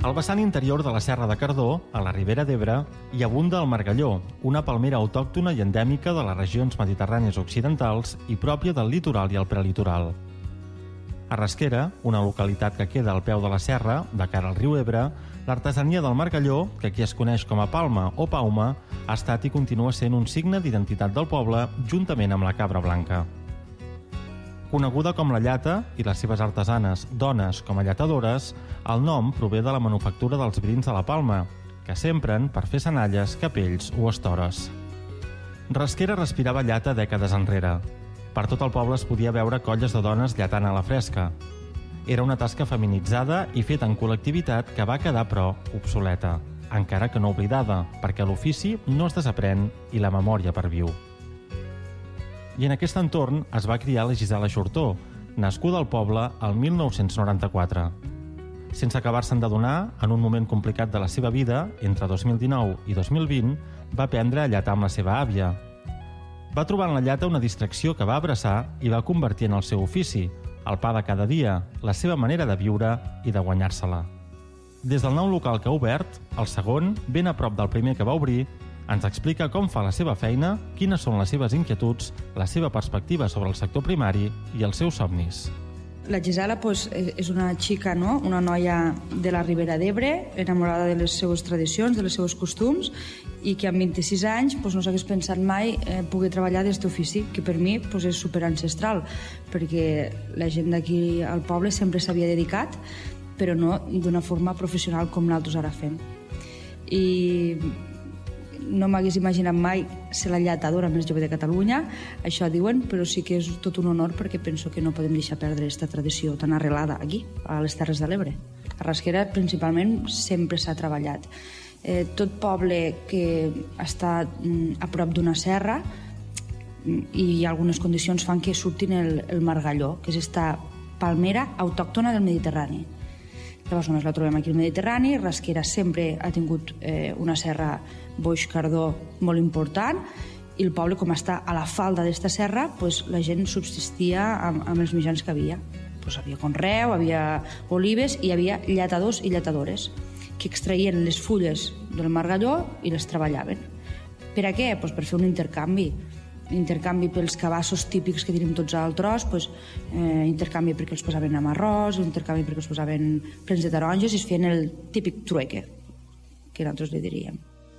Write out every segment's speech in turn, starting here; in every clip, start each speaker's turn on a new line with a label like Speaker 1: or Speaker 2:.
Speaker 1: Al vessant interior de la Serra de Cardó, a la Ribera d'Ebre, hi abunda el margalló, una palmera autòctona i endèmica de les regions mediterrànies occidentals i pròpia del litoral i el prelitoral. A Rasquera, una localitat que queda al peu de la serra, de cara al riu Ebre, l'artesania del margalló, que aquí es coneix com a palma o pauma, ha estat i continua sent un signe d'identitat del poble juntament amb la cabra blanca. Coneguda com la llata i les seves artesanes, dones com a llatadores, el nom prové de la manufactura dels brins de la palma, que s'empren per fer senalles, capells o estores. Rasquera respirava llata dècades enrere. Per tot el poble es podia veure colles de dones llatant a la fresca. Era una tasca feminitzada i feta en col·lectivitat que va quedar, però, obsoleta, encara que no oblidada, perquè l'ofici no es desaprèn i la memòria perviu. I en aquest entorn es va criar la Gisela Xurtó, nascuda al poble el 1994. Sense acabar-se'n d'adonar, en un moment complicat de la seva vida, entre 2019 i 2020, va aprendre a llatar amb la seva àvia. Va trobar en la llata una distracció que va abraçar i va convertir en el seu ofici, el pa de cada dia, la seva manera de viure i de guanyar-se-la. Des del nou local que ha obert, el segon, ben a prop del primer que va obrir, ens explica com fa la seva feina, quines són les seves inquietuds, la seva perspectiva sobre el sector primari i els seus somnis.
Speaker 2: La Gisela és una xica, no? Una noia de la Ribera d'Ebre, enamorada de les seues tradicions, de les seus costums, i que amb 26 anys no s'hagués pensat mai poder treballar d'aquest ofici, que per mi és superancestral, perquè la gent d'aquí al poble sempre s'havia dedicat, però no d'una forma professional com nosaltres ara fem. I no m'hagués imaginat mai ser la llatadora més jove de Catalunya, això diuen, però sí que és tot un honor perquè penso que no podem deixar perdre aquesta tradició tan arrelada aquí, a les Terres de l'Ebre. A Rasquera, principalment, sempre s'ha treballat. Tot poble que està a prop d'una serra i algunes condicions fan que surtin el margalló, que és esta palmera autòctona del Mediterrani. Llavors només la trobem aquí al Mediterrani. Rasquera sempre ha tingut una serra Boix-Cardó molt important i el poble, com està a la falda d'esta serra, la gent subsistia amb els mitjans que havia. Havia conreu, havia olives i hi havia llatadors i llatadores que extraïen les fulles del margalló i les treballaven. Per a què? Per fer un intercanvi pels cabassos típics que tenim tots al tros, intercanvi perquè els posaven amb arròs, intercanvi perquè els posaven plens de taronges i es feien el típic trueque, que nosaltres li diríem.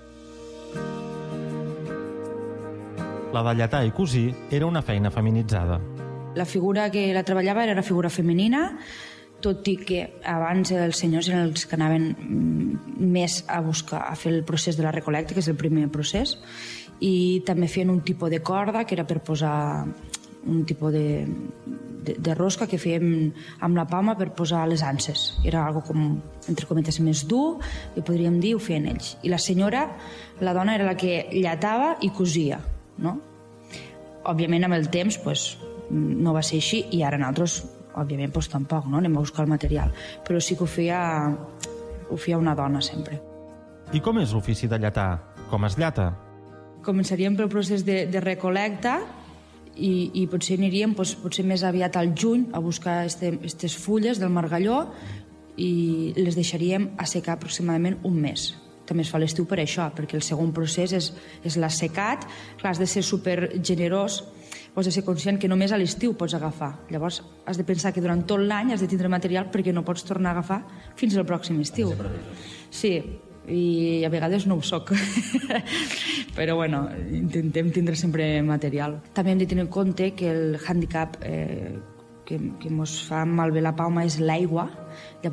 Speaker 1: La de llatar i cosir era una feina feminitzada.
Speaker 2: La figura que la treballava era la figura femenina, tot i que abans els senyors eren els que anaven més a buscar, a fer el procés de la recolecta, que és el primer procés, i també feien un tipus de corda que era per posar un tipus de rosca que fèiem amb la palma per posar les anses. Era algo com, entre cometes, més dur, i podríem dir, ho feien ells. I la senyora, la dona, era la que llatava i cosia, no? Òbviament, amb el temps, no va ser així, i ara nosaltres, òbviament, tampoc, no? Anem a buscar el material. Però sí que ho feia una dona, sempre.
Speaker 1: I com és l'ofici de llatar? Com es llata?
Speaker 2: Començaríem pel procés de recolecta i potser aniríem potser més aviat al juny a buscar aquestes fulles del margalló i les deixaríem assecar aproximadament un mes. També es fa l'estiu per això, perquè el segon procés és l'assecat. Clar, has de ser supergenerós, has de ser conscient que només a l'estiu pots agafar. Llavors has de pensar que durant tot l'any has de tindre material perquè no pots tornar a agafar fins al pròxim estiu. Sí, i a vegades no ho soc. Però bueno, intentem tindre sempre material. També hem de tenir en compte que el hàndicap que ens fa malbé la palma és l'aigua.